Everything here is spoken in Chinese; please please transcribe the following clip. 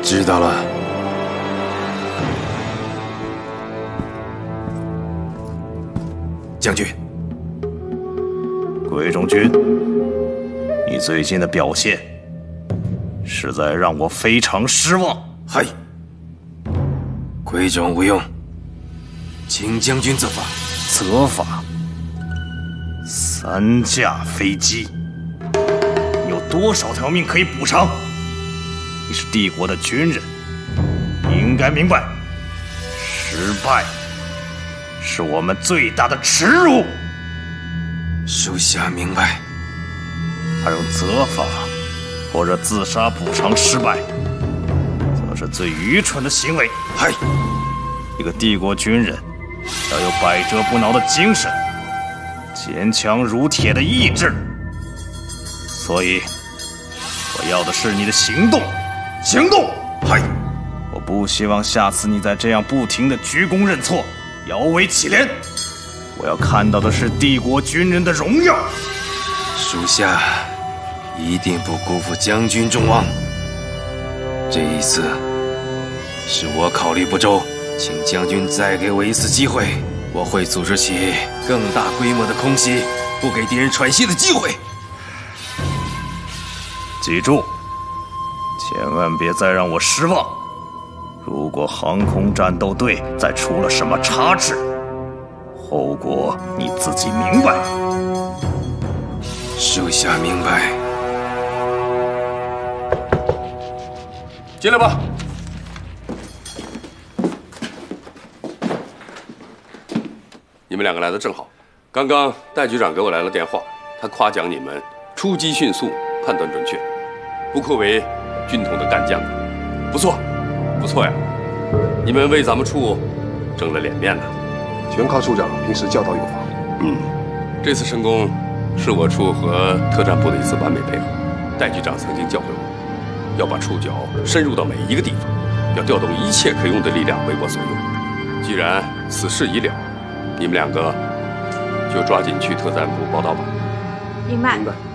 知道了。将军， 桂中军，你最近的表现实在让我非常失望。 嗨，贵重无用，请将军责罚。 责罚？3架飞机，你有多少条命可以补偿？你是帝国的军人，你应该明白，失败是我们最大的耻辱。 属下明白。 还用责罚或者自杀补偿失败，则是最愚蠢的行为。 嗨， 一个帝国军人要有百折不挠的精神，坚强如铁的意志。所以，我要的是你的行动，行动！ 嗨， 我不希望下次你再这样不停地鞠躬认错，摇尾乞怜。我要看到的是帝国军人的荣耀。 属下一定不辜负将军众望。这一次是我考虑不周，请将军再给我一次机会，我会组织起更大规模的空袭，不给敌人喘息的机会。 记住，千万别再让我失望。如果航空战斗队再出了什么差池，后果你自己明白。 属下明白。 进来吧。你们两个来的正好，刚刚戴局长给我来了电话，他夸奖你们出击迅速，判断准确，不愧为军统的干将，不错，不错呀！你们为咱们处争了脸面呢。 全靠处长平时教导有方。 这次成功是我处和特战部的一次完美配合。戴局长曾经教诲我，要把触角深入到每一个地方，要调动一切可用的力量为我所用。既然此事已了，你们两个就抓紧去特战部报道吧。 明白。 明白。